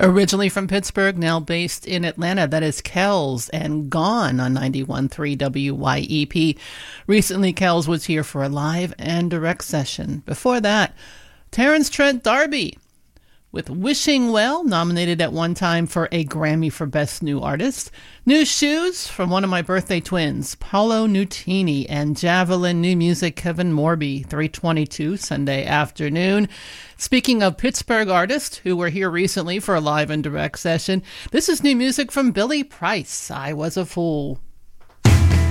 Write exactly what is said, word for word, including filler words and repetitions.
Originally from Pittsburgh, now based in Atlanta, that is Kells and Gone on ninety-one point three W Y E P. Recently, Kells was here for a live and direct session. Before that, Terrence Trent D'Arby with Wishing Well, nominated at one time for a Grammy for Best New Artist. New Shoes from one of my birthday twins, Paolo Nutini, and Javelin New Music, Kevin Morby, three twenty-two Sunday afternoon. Speaking of Pittsburgh artists who were here recently for a live and direct session, this is new music from Billy Price, I Was a Fool.